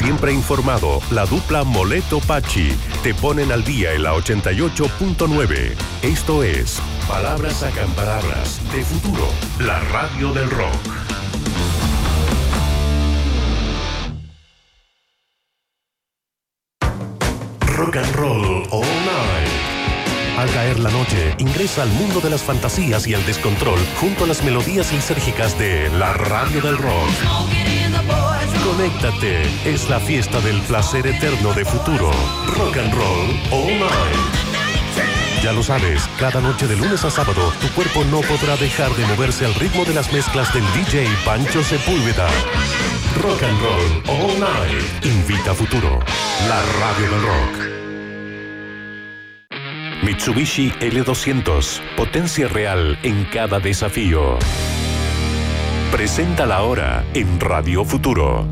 Siempre informado, la dupla Moleto-Pachi te ponen al día en la 88.9. Esto es Palabras Sacan Palabras de Futuro, la radio del rock. Rock and Roll All Night. Al caer la noche, ingresa al mundo de las fantasías y el descontrol junto a las melodías lisérgicas de la radio del rock. Conéctate, es la fiesta del placer eterno de Futuro. Rock and Roll All Night. Ya lo sabes, cada noche de lunes a sábado, tu cuerpo no podrá dejar de moverse al ritmo de las mezclas del DJ Pancho Sepúlveda. Rock and Roll All Night. Invita a Futuro, la radio del rock. Mitsubishi L200, potencia real en cada desafío. Presenta la hora en Radio Futuro.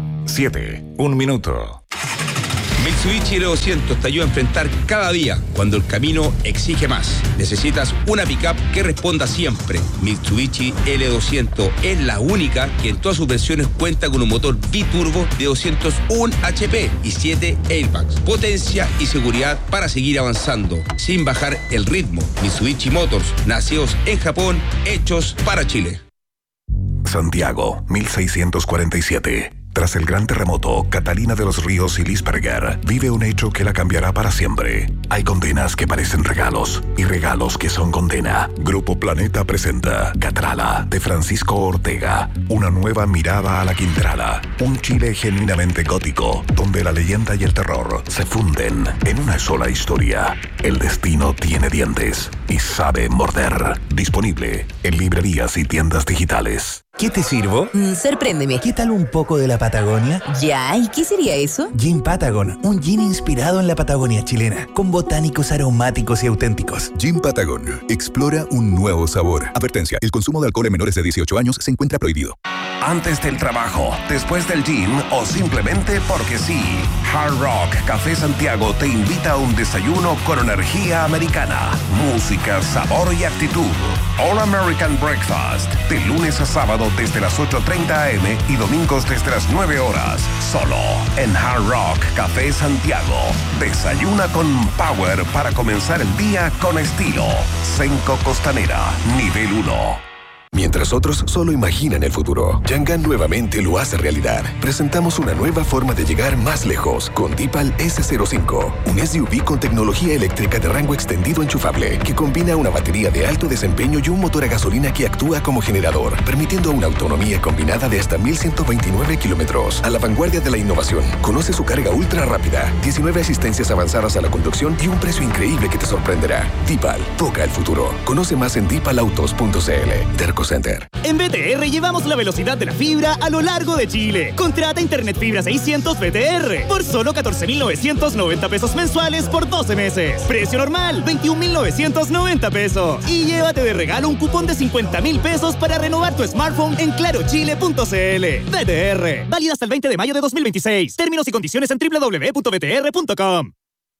7:01. Mitsubishi L200 te ayuda a enfrentar cada día cuando el camino exige más. Necesitas una pickup que responda siempre. Mitsubishi L200 es la única que en todas sus versiones cuenta con un motor biturbo de 201 HP y 7 airbags. Potencia y seguridad para seguir avanzando sin bajar el ritmo. Mitsubishi Motors, nacidos en Japón, hechos para Chile. Santiago, 1647. Tras el gran terremoto, Catalina de los Ríos y Lisperger vive un hecho que la cambiará para siempre. Hay condenas que parecen regalos y regalos que son condena. Grupo Planeta presenta Catrala, de Francisco Ortega. Una nueva mirada a la Quintrala. Un Chile genuinamente gótico, donde la leyenda y el terror se funden en una sola historia. El destino tiene dientes y sabe morder. Disponible en librerías y tiendas digitales. ¿Qué te sirvo? Sorpréndeme. ¿Qué tal un poco de la Patagonia? Ya, ¿y qué sería eso? Gin Patagon, un gin inspirado en la Patagonia chilena, con botánicos aromáticos y auténticos. Gin Patagon, explora un nuevo sabor. Advertencia, el consumo de alcohol en menores de 18 años se encuentra prohibido. Antes del trabajo, después del gym o simplemente porque sí, Hard Rock Café Santiago te invita a un desayuno con energía americana, música, sabor y actitud. All American Breakfast, de lunes a sábado desde las 8:30 a.m. y domingos desde las 9 horas. Solo en Hard Rock Café Santiago. Desayuna con power para comenzar el día con estilo. Senco Costanera, nivel 1. Mientras otros solo imaginan el futuro, Yangan nuevamente lo hace realidad. Presentamos una nueva forma de llegar más lejos con Deepal S05, un SUV con tecnología eléctrica de rango extendido enchufable que combina una batería de alto desempeño y un motor a gasolina que actúa como generador, permitiendo una autonomía combinada de hasta 1.129 kilómetros. A la vanguardia de la innovación, conoce su carga ultra rápida, 19 asistencias avanzadas a la conducción y un precio increíble que te sorprenderá. Deepal, toca el futuro. Conoce más en deepalautos.cl. Terco Center. En BTR llevamos la velocidad de la fibra a lo largo de Chile. Contrata Internet Fibra 600 BTR por solo 14.990 pesos mensuales por 12 meses. Precio normal, 21.990 pesos. Y llévate de regalo un cupón de 50.000 pesos para renovar tu smartphone en clarochile.cl. BTR, válido hasta el 20 de mayo de 2026. Términos y condiciones en www.btr.com.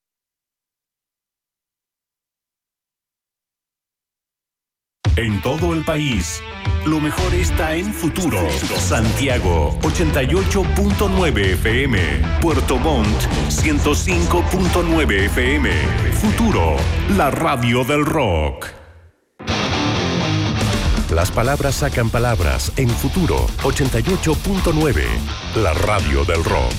En todo el país, lo mejor está en Futuro. Santiago, 88.9 FM. Puerto Montt, 105.9 FM. Futuro, la radio del rock. Las palabras sacan palabras en Futuro, 88.9. La radio del rock.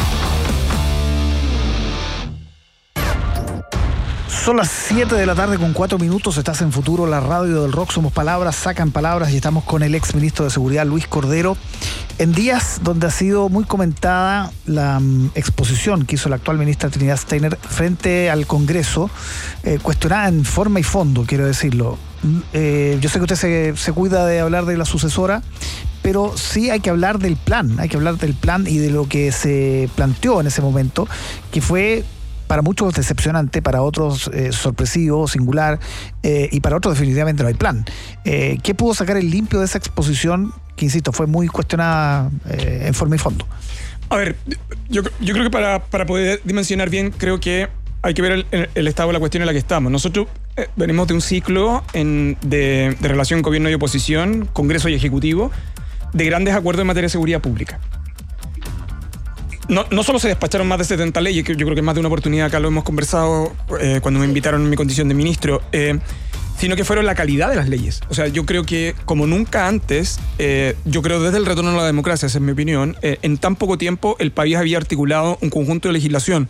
Son las 7 de la tarde con 4 minutos. Estás en Futuro, la radio del rock. Somos palabras, sacan palabras, y estamos con el ex ministro de Seguridad, Luis Cordero, en días donde ha sido muy comentada la exposición que hizo la actual ministra Trinidad Steiner frente al Congreso, cuestionada en forma y fondo, quiero decirlo. Yo sé que usted se cuida de hablar de la sucesora, pero sí hay que hablar del plan y de lo que se planteó en ese momento, que fue para muchos decepcionante, para otros sorpresivo, singular, y para otros definitivamente no hay plan. ¿Qué pudo sacar el limpio de esa exposición que, insisto, fue muy cuestionada en forma y fondo? A ver, yo creo que para poder dimensionar bien, creo que hay que ver el estado de la cuestión en la que estamos. Nosotros venimos de un ciclo de relación gobierno y oposición, Congreso y Ejecutivo, de grandes acuerdos en materia de seguridad pública. no solo se despacharon más de 70 leyes, que yo creo que más de una oportunidad acá lo hemos conversado cuando me invitaron en mi condición de ministro, sino que fueron la calidad de las leyes. O sea, yo creo que como nunca antes, yo creo desde el retorno a la democracia, esa es mi opinión, en tan poco tiempo el país había articulado un conjunto de legislación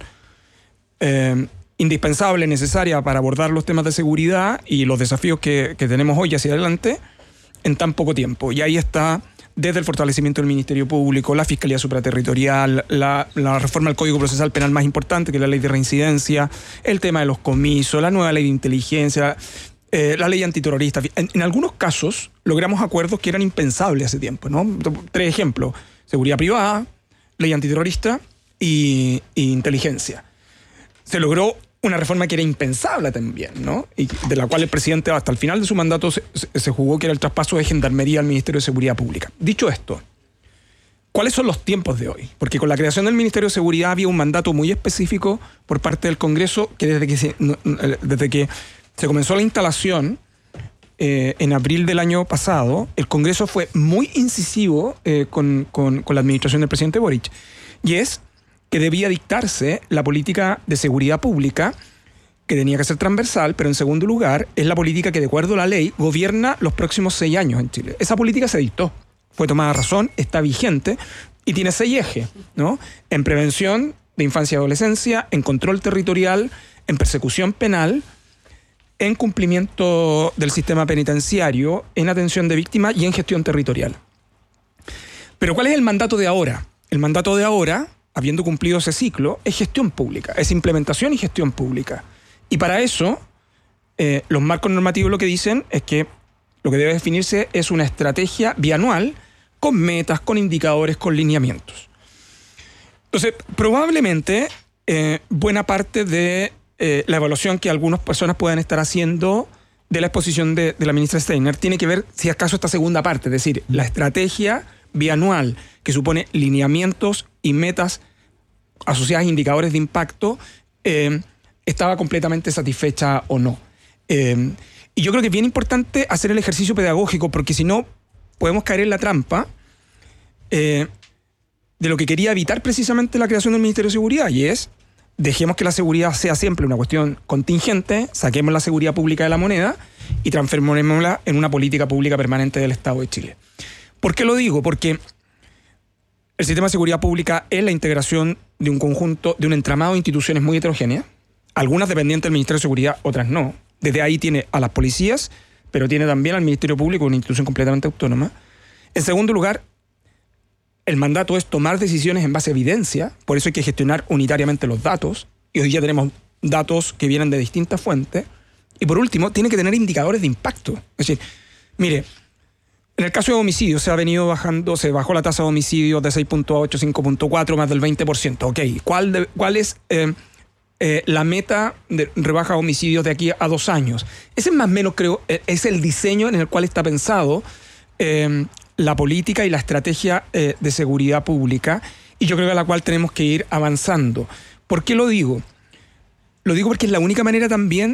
indispensable, necesaria para abordar los temas de seguridad y los desafíos que tenemos hoy hacia adelante en tan poco tiempo. Y ahí está desde el fortalecimiento del Ministerio Público, la Fiscalía Supraterritorial, la reforma al Código Procesal Penal más importante, que es la ley de reincidencia, el tema de los comisos, la nueva ley de inteligencia, la ley antiterrorista. En algunos casos logramos acuerdos que eran impensables hace tiempo, ¿no? 3 ejemplos: seguridad privada, ley antiterrorista y inteligencia. Se logró una reforma que era impensable también, ¿no? Y de la cual el presidente hasta el final de su mandato se jugó, que era el traspaso de Gendarmería al Ministerio de Seguridad Pública. Dicho esto, ¿cuáles son los tiempos de hoy? Porque con la creación del Ministerio de Seguridad había un mandato muy específico por parte del Congreso que desde que se comenzó la instalación en abril del año pasado, el Congreso fue muy incisivo con la administración del presidente Boric. Y es que debía dictarse la política de seguridad pública, que tenía que ser transversal, pero en segundo lugar, es la política que, de acuerdo a la ley, gobierna los próximos 6 años en Chile. Esa política se dictó, fue tomada a razón, está vigente y tiene 6 ejes, ¿no? En prevención de infancia y adolescencia, en control territorial, en persecución penal, en cumplimiento del sistema penitenciario, en atención de víctimas y en gestión territorial. Pero ¿cuál es el mandato de ahora? El mandato de ahora, habiendo cumplido ese ciclo, es gestión pública, es implementación y gestión pública. Y para eso, los marcos normativos lo que dicen es que lo que debe definirse es una estrategia bianual con metas, con indicadores, con lineamientos. Entonces, probablemente buena parte de la evaluación que algunas personas puedan estar haciendo de la exposición de la ministra Steiner tiene que ver, si acaso, esta segunda parte, es decir, la estrategia bianual que supone lineamientos y metas asociadas a indicadores de impacto, estaba completamente satisfecha o no. Y yo creo que es bien importante hacer el ejercicio pedagógico, porque si no podemos caer en la trampa de lo que quería evitar precisamente la creación del Ministerio de Seguridad, y es: dejemos que la seguridad sea siempre una cuestión contingente, saquemos la seguridad pública de la moneda y transformémosla en una política pública permanente del Estado de Chile. ¿Por qué lo digo? Porque el sistema de seguridad pública es la integración de un conjunto, de un entramado de instituciones muy heterogéneas, algunas dependientes del Ministerio de Seguridad, otras no. Desde ahí tiene a las policías, pero tiene también al Ministerio Público, una institución completamente autónoma. En segundo lugar, el mandato es tomar decisiones en base a evidencia, por eso hay que gestionar unitariamente los datos, y hoy día tenemos datos que vienen de distintas fuentes. Y por último, tiene que tener indicadores de impacto. Es decir, mire, en el caso de homicidios se bajó la tasa de homicidios de 6.8 a 5.4, más del 20%. Ok, ¿cuál es la meta de rebaja de homicidios de aquí a 2 años? Ese es más o menos, creo, es el diseño en el cual está pensado la política y la estrategia de seguridad pública, y yo creo que a la cual tenemos que ir avanzando. ¿Por qué lo digo? Lo digo porque es la única manera también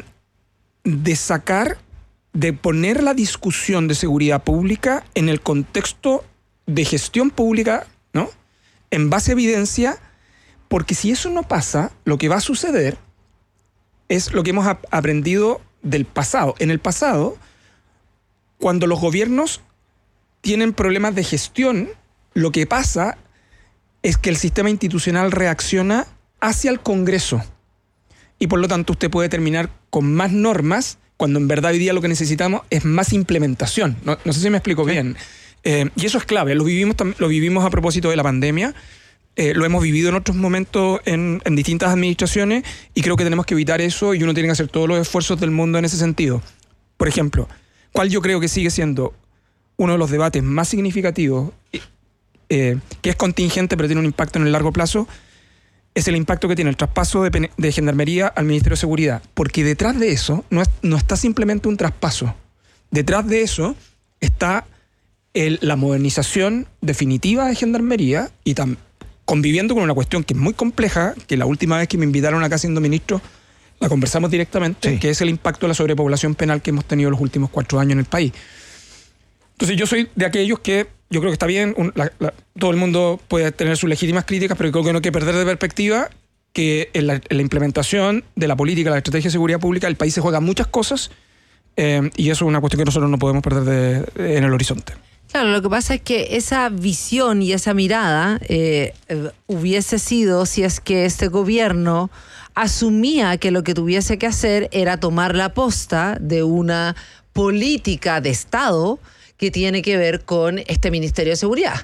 de poner la discusión de seguridad pública en el contexto de gestión pública, ¿no? En base a evidencia, porque si eso no pasa, lo que va a suceder es lo que hemos aprendido del pasado. En el pasado, cuando los gobiernos tienen problemas de gestión, lo que pasa es que el sistema institucional reacciona hacia el Congreso. Y por lo tanto usted puede terminar con más normas cuando en verdad hoy día lo que necesitamos es más implementación. No sé si me explico bien. Y eso es clave. Lo vivimos a propósito de la pandemia. Lo hemos vivido en otros momentos en distintas administraciones, y creo que tenemos que evitar eso, y uno tiene que hacer todos los esfuerzos del mundo en ese sentido. Por ejemplo, ¿cuál yo creo que sigue siendo uno de los debates más significativos, que es contingente pero tiene un impacto en el largo plazo? Es el impacto que tiene el traspaso de Gendarmería al Ministerio de Seguridad. Porque detrás de eso no está simplemente un traspaso. Detrás de eso está la modernización definitiva de Gendarmería, y conviviendo con una cuestión que es muy compleja, que la última vez que me invitaron acá siendo ministro la conversamos directamente, sí, que es el impacto de la sobrepoblación penal que hemos tenido los últimos 4 años en el país. Entonces yo soy de aquellos que yo creo que está bien, todo el mundo puede tener sus legítimas críticas, pero creo que no hay que perder de perspectiva que en la implementación de la política, la estrategia de seguridad pública, el país se juega muchas cosas y eso es una cuestión que nosotros no podemos perder en el horizonte. Claro, lo que pasa es que esa visión y esa mirada hubiese sido si es que este gobierno asumía que lo que tuviese que hacer era tomar la posta de una política de Estado que tiene que ver con este Ministerio de Seguridad.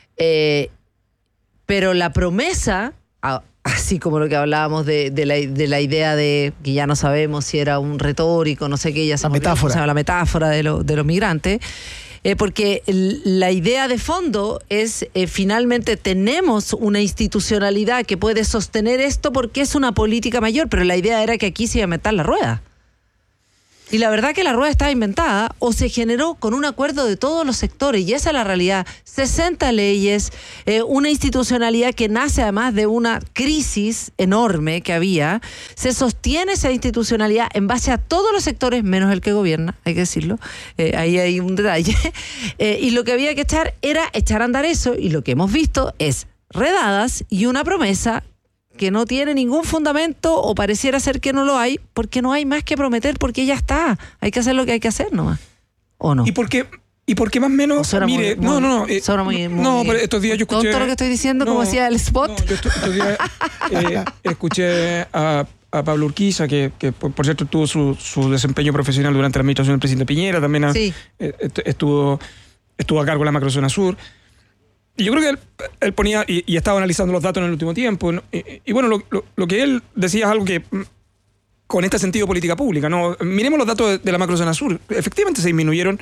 Pero la promesa, así como lo que hablábamos de la idea de que ya no sabemos si era un retórico, no sé qué, ya se la metáfora. La metáfora de los migrantes, porque la idea de fondo es finalmente tenemos una institucionalidad que puede sostener esto porque es una política mayor, pero la idea era que aquí se iba a inventar la rueda. Y la verdad que la rueda estaba inventada o se generó con un acuerdo de todos los sectores, y esa es la realidad. 60 leyes, una institucionalidad que nace además de una crisis enorme que había. Se sostiene esa institucionalidad en base a todos los sectores, menos el que gobierna, hay que decirlo. Ahí hay un detalle. Y lo que había que era echar a andar eso, y lo que hemos visto es redadas y una promesa que no tiene ningún fundamento, o pareciera ser que no lo hay, porque no hay más que prometer, porque ya está. Hay que hacer lo que hay que hacer nomás. ¿O no? ¿Y por qué más o menos? Mire, no. Pero estos días yo escuché... Todo lo que estoy diciendo, como decía el spot. Yo estos días escuché a Pablo Urquiza, que por cierto tuvo su desempeño profesional durante la administración del presidente Piñera, también estuvo a cargo de la Macrozona Sur. Y yo creo que él ponía, y estaba analizando los datos en el último tiempo, ¿no? Y bueno, lo que él decía es algo que, con este sentido de política pública, ¿no? Miremos los datos de la Macrozona Sur. Efectivamente se disminuyeron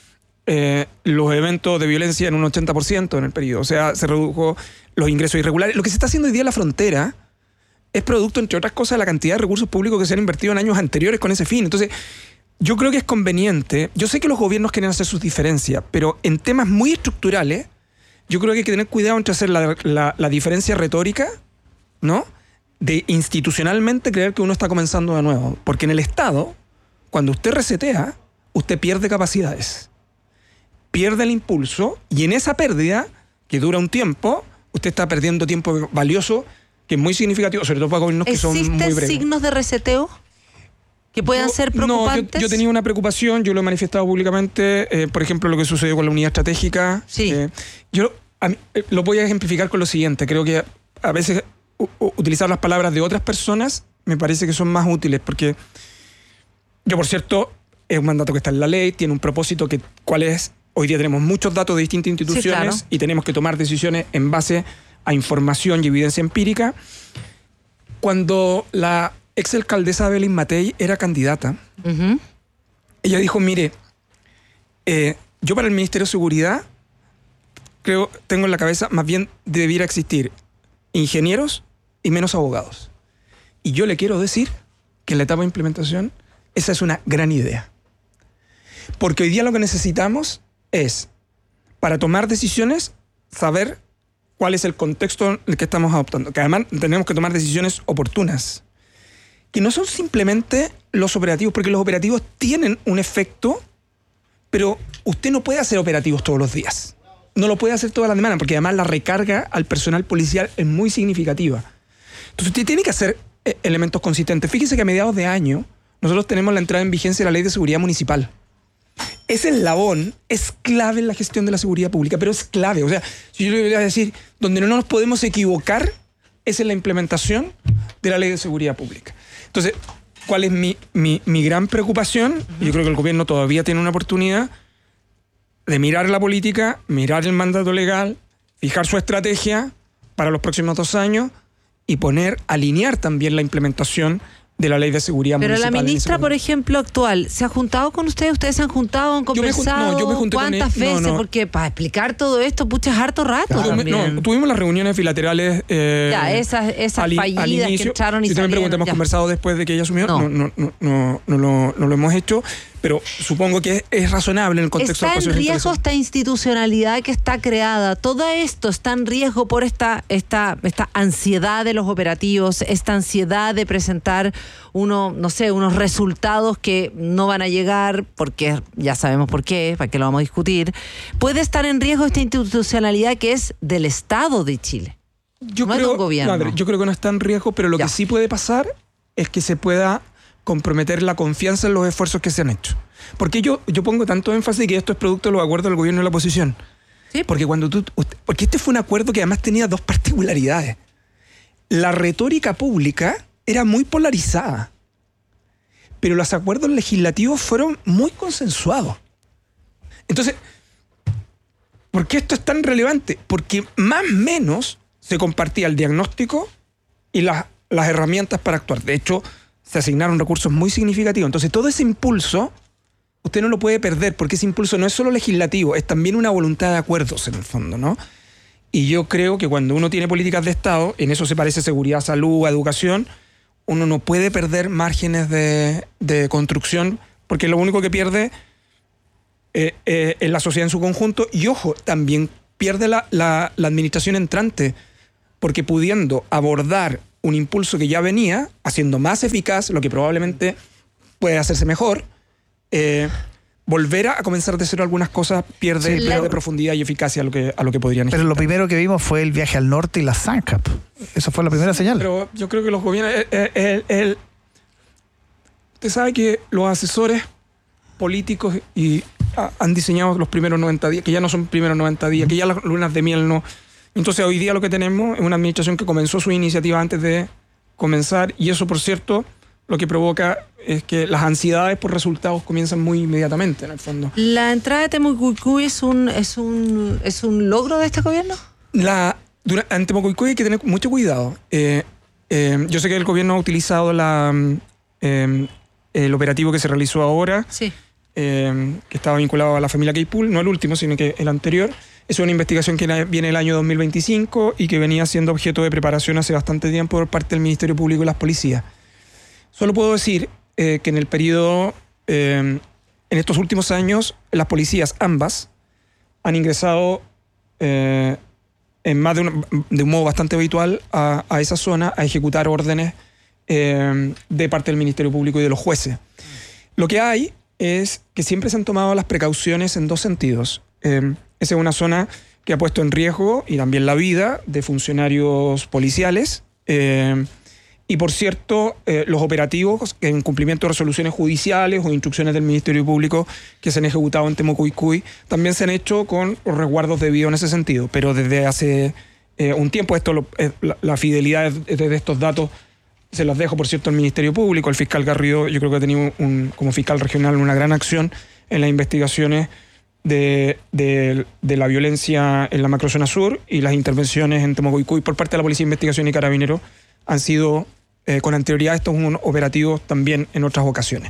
los eventos de violencia en un 80% en el periodo. O sea, se redujo los ingresos irregulares. Lo que se está haciendo hoy día en la frontera es producto, entre otras cosas, de la cantidad de recursos públicos que se han invertido en años anteriores con ese fin. Entonces, yo creo que es conveniente. Yo sé que los gobiernos quieren hacer sus diferencias, pero en temas muy estructurales, yo creo que hay que tener cuidado entre hacer la diferencia retórica, ¿no?, de institucionalmente creer que uno está comenzando de nuevo. Porque en el Estado, cuando usted resetea, usted pierde capacidades, pierde el impulso, y en esa pérdida, que dura un tiempo, usted está perdiendo tiempo valioso, que es muy significativo, sobre todo para gobiernos que son muy breves. ¿Existen signos de reseteo que puedan ser preocupantes? Yo tenía una preocupación, yo lo he manifestado públicamente, por ejemplo, lo que sucedió con la unidad estratégica. Sí. Yo lo voy a ejemplificar con lo siguiente. Creo que a veces utilizar las palabras de otras personas me parece que son más útiles, porque yo, por cierto, es un mandato que está en la ley, tiene un propósito ¿cuál es? Hoy día tenemos muchos datos de distintas instituciones, sí, claro, y tenemos que tomar decisiones en base a información y evidencia empírica. Cuando la exalcaldesa Evelyn Matei era candidata, ella dijo, mire, yo para el Ministerio de Seguridad tengo en la cabeza, más bien debiera existir ingenieros y menos abogados. Y yo le quiero decir que en la etapa de implementación esa es una gran idea. Porque hoy día lo que necesitamos es, para tomar decisiones, saber cuál es el contexto en el que estamos adoptando. Que además tenemos que tomar decisiones oportunas, que no son simplemente los operativos, porque los operativos tienen un efecto, pero usted no puede hacer operativos todos los días. No lo puede hacer toda la semana, porque además la recarga al personal policial es muy significativa. Entonces usted tiene que hacer elementos consistentes. Fíjese que a mediados de año nosotros tenemos la entrada en vigencia de la Ley de Seguridad Municipal. Ese eslabón es clave en la gestión de la seguridad pública, pero es clave. O sea, si yo le voy a decir, donde no nos podemos equivocar es en la implementación de la Ley de Seguridad Pública. Entonces, ¿cuál es mi gran preocupación? Yo creo que el gobierno todavía tiene una oportunidad de mirar la política, mirar el mandato legal, fijar su estrategia para los próximos 2 años y alinear también la implementación de la Ley de Seguridad Municipal. Pero la ministra, por ejemplo, actual, ¿se ha juntado con ustedes? ¿Ustedes se han juntado, han conversado? Yo me junté ¿Cuántas veces? No. Porque para explicar todo esto, pucha, es harto rato también. Tuvimos las reuniones bilaterales esas fallidas que echaron y si usted me pregunta, ¿hemos conversado después de que ella asumió? No lo hemos hecho. pero supongo que es razonable en el contexto ¿Está de en riesgo esta institucionalidad que está creada? Todo esto está en riesgo por esta ansiedad de los operativos, esta ansiedad de presentar unos resultados que no van a llegar, porque ya sabemos por qué, para qué lo vamos a discutir. ¿Puede estar en riesgo esta institucionalidad que es del Estado de Chile? Yo no creo, es un gobierno. No, yo creo que no está en riesgo, pero lo que sí puede pasar es que se pueda comprometer la confianza en los esfuerzos que se han hecho. Porque yo pongo tanto énfasis que esto es producto de los acuerdos del gobierno y la oposición. ¿Sí? Porque porque este fue un acuerdo que además tenía dos particularidades. La retórica pública era muy polarizada, pero los acuerdos legislativos fueron muy consensuados. Entonces, ¿por qué esto es tan relevante? Porque más o menos se compartía el diagnóstico y las herramientas para actuar. De hecho, se asignaron recursos muy significativos. Entonces, todo ese impulso, usted no lo puede perder, porque ese impulso no es solo legislativo, es también una voluntad de acuerdos, en el fondo, ¿no? Y yo creo que cuando uno tiene políticas de Estado, en eso se parece seguridad, salud, educación, uno no puede perder márgenes de construcción, porque lo único que pierde es la sociedad en su conjunto. Y, ojo, también pierde la administración entrante, porque pudiendo abordar un impulso que ya venía, haciendo más eficaz lo que probablemente puede hacerse mejor, volver a comenzar de cero algunas cosas pierde profundidad y eficacia a lo que podrían estar. Pero lo primero que vimos fue el viaje al norte y la SANCAP. Esa fue la primera señal. Pero yo creo que los gobiernos... Usted sabe que los asesores políticos han diseñado los primeros 90 días, que ya no son primeros 90 días, que ya las lunas de miel no... Entonces hoy día lo que tenemos es una administración que comenzó su iniciativa antes de comenzar, y eso, por cierto, lo que provoca es que las ansiedades por resultados comienzan muy inmediatamente, en el fondo. ¿La entrada de Temucuicui es un logro de este gobierno? En Temucuicui hay que tener mucho cuidado. Yo sé que el gobierno ha utilizado el operativo que se realizó ahora, sí, que estaba vinculado a la familia Queipul, no el último, sino que el anterior. Es una investigación que viene el año 2025 y que venía siendo objeto de preparación hace bastante tiempo por parte del Ministerio Público y las policías. Solo puedo decir que en el periodo, en estos últimos años, las policías ambas han ingresado en más de un modo bastante habitual a esa zona a ejecutar órdenes de parte del Ministerio Público y de los jueces. Lo que hay es que siempre se han tomado las precauciones en dos sentidos. Esa es una zona que ha puesto en riesgo y también la vida de funcionarios policiales. Y por cierto, los operativos en cumplimiento de resoluciones judiciales o instrucciones del Ministerio Público que se han ejecutado en Temucuicui también se han hecho con los resguardos debidos en ese sentido. Pero desde hace un tiempo, la fidelidad de estos datos se los dejo, por cierto, al Ministerio Público. El fiscal Garrido, yo creo que ha tenido como fiscal regional una gran acción en las investigaciones de la violencia en la macrozona sur, y las intervenciones en Temucuicui por parte de la Policía de Investigación y Carabineros han sido con anterioridad. Estos son operativos también en otras ocasiones.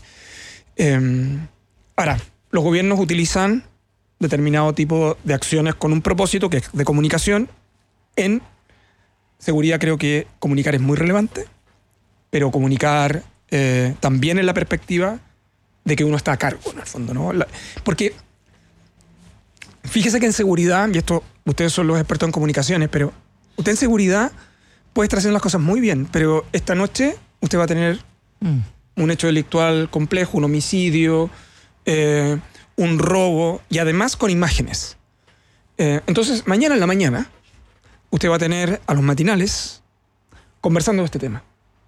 Ahora, los gobiernos utilizan determinado tipo de acciones con un propósito que es de comunicación. En seguridad creo que comunicar es muy relevante, pero comunicar también en la perspectiva de que uno está a cargo, en el fondo, ¿no? Porque fíjese que en seguridad, y esto ustedes son los expertos en comunicaciones, pero usted en seguridad puede estar haciendo las cosas muy bien, pero esta noche usted va a tener un hecho delictual complejo, un homicidio, un robo, y además con imágenes. Entonces, mañana en la mañana, usted va a tener a los matinales conversando de este tema.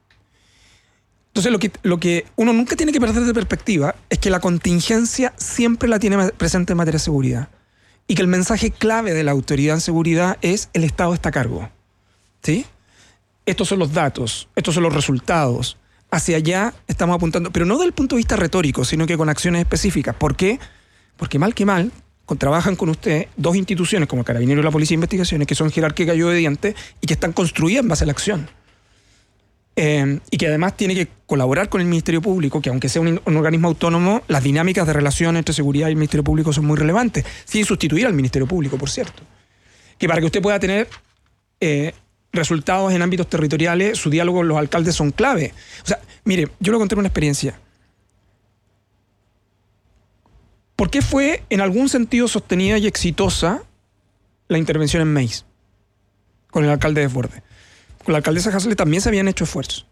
Entonces, lo que uno nunca tiene que perder de perspectiva es que la contingencia siempre la tiene presente en materia de seguridad, y que el mensaje clave de la autoridad en seguridad es: el Estado está a cargo. ¿Sí? Estos son los datos, estos son los resultados. Hacia allá estamos apuntando, pero no desde el punto de vista retórico, sino que con acciones específicas. ¿Por qué? Porque mal que mal, trabajan con usted dos instituciones como el Carabinero y la Policía de Investigaciones, que son jerárquicas y obedientes y que están construidas en base a la acción. Y que además tiene que colaborar con el Ministerio Público, que aunque sea un organismo autónomo, las dinámicas de relación entre seguridad y el Ministerio Público son muy relevantes, sin sustituir al Ministerio Público, por cierto. Que para que usted pueda tener resultados en ámbitos territoriales, su diálogo con los alcaldes son clave. O sea, mire, yo le conté una experiencia. ¿Por qué fue en algún sentido sostenida y exitosa la intervención en Meis con el alcalde Desbordes? Con la alcaldesa Hasle también se habían hecho esfuerzos.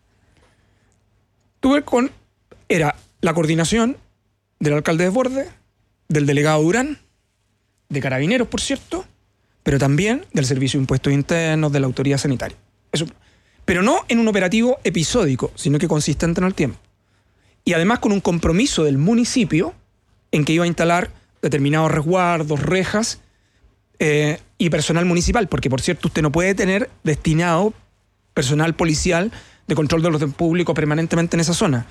Era la coordinación del alcalde Desbordes, del delegado Durán, de Carabineros, por cierto, pero también del Servicio de Impuestos Internos, de la Autoridad Sanitaria. Eso, pero no en un operativo episódico, sino que consistente en el tiempo. Y además con un compromiso del municipio en que iba a instalar determinados resguardos, rejas y personal municipal, porque por cierto usted no puede tener destinado personal policial de control del orden público permanentemente en esa zona.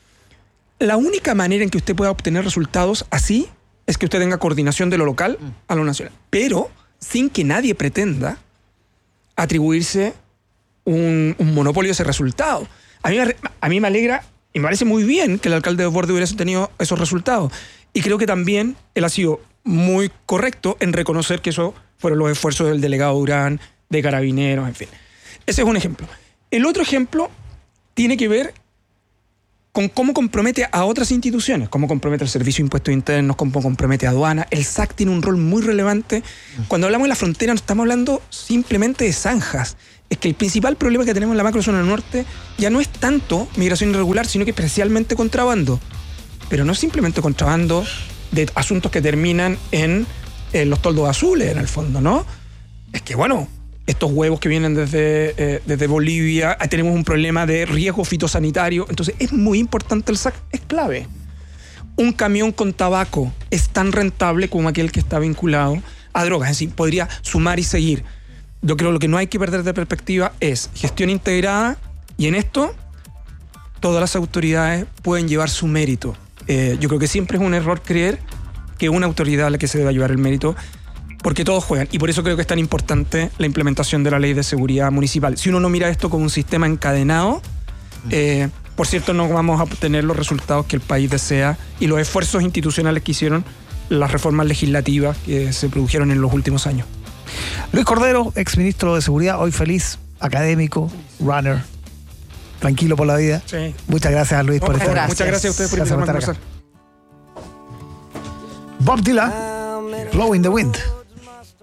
La única manera en que usted pueda obtener resultados así es que usted tenga coordinación de lo local a lo nacional, pero sin que nadie pretenda atribuirse un monopolio de ese resultado. A mí me alegra y me parece muy bien que el alcalde de Desbordes hubiera tenido esos resultados. Y creo que también él ha sido muy correcto en reconocer que esos fueron los esfuerzos del delegado Durán, de Carabineros, en fin. Ese es un ejemplo. El otro ejemplo tiene que ver con cómo compromete a otras instituciones, cómo compromete el Servicio de Impuestos Internos, cómo compromete a aduana. El SAC tiene un rol muy relevante. Cuando hablamos de la frontera no estamos hablando simplemente de zanjas. Es que el principal problema que tenemos en la macrozona norte ya no es tanto migración irregular, sino que especialmente contrabando. Pero no es simplemente contrabando de asuntos que terminan en los toldos azules, en el fondo, ¿no? Es que, bueno, estos huevos que vienen desde Bolivia, tenemos un problema de riesgo fitosanitario. Entonces, es muy importante el SAC, es clave. Un camión con tabaco es tan rentable como aquel que está vinculado a drogas. Es decir, podría sumar y seguir. Yo creo que lo que no hay que perder de perspectiva es gestión integrada, y en esto todas las autoridades pueden llevar su mérito. Yo creo que siempre es un error creer que una autoridad a la que se deba llevar el mérito, porque todos juegan, y por eso creo que es tan importante la implementación de la Ley de Seguridad Municipal. Si uno no mira esto como un sistema encadenado, por cierto, no vamos a obtener los resultados que el país desea y los esfuerzos institucionales que hicieron las reformas legislativas que se produjeron en los últimos años. Luis Cordero, exministro de Seguridad, hoy feliz, académico, runner, tranquilo por la vida. Sí. Muchas gracias, Luis, por estar. Muchas gracias a ustedes por invitarme a conversar. Bob Dylan, Blow in the Wind.